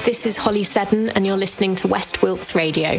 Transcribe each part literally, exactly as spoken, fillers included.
This is Holly Seddon, and you're listening to West Wilts Radio.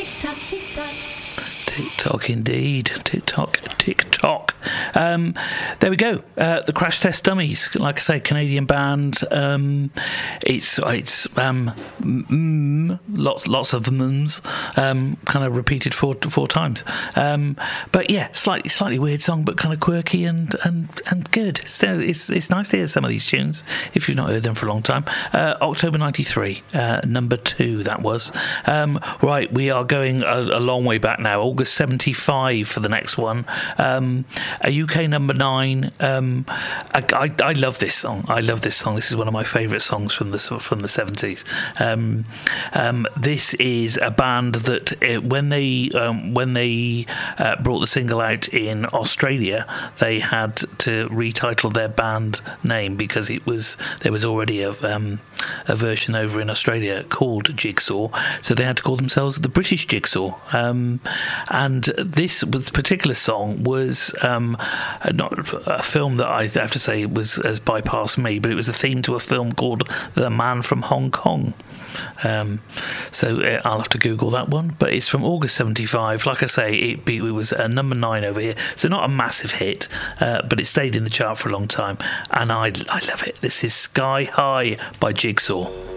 TikTok indeed. TikTok, TikTok. Um, there we go. Uh, the Crash Test Dummies, like I say, Canadian band. Um, it's it's um, mm, lots lots of mums, um, kind of repeated four four times. Um, but yeah, slightly slightly weird song, but kind of quirky and and and good. So it's it's nice to hear some of these tunes if you've not heard them for a long time. Uh, October ninety-three, uh, number two that was. Um, right, we are going a, a long way back now. August seventy-five for the next one. Um, a U K number nine. Um, I, I, I love this song. I love this song. This is one of my favourite songs from the from the seventies. Um, um, this is a band that uh, when they um, when they uh, brought the single out in Australia, they had to retitle their band name because it was there was already a um, a version over in Australia called Jigsaw, so they had to call themselves the British Jigsaw. Um, and this particular song was um, not a film that I have to say was has bypassed me, but it was a theme to a film called The Man from Hong Kong. Um, so uh, I'll have to Google that one, but it's from August seventy-five. Like I say, it, be, it was a number nine over here, so not a massive hit, uh, but it stayed in the chart for a long time, and I, I love it. This is Sky High by Jigsaw.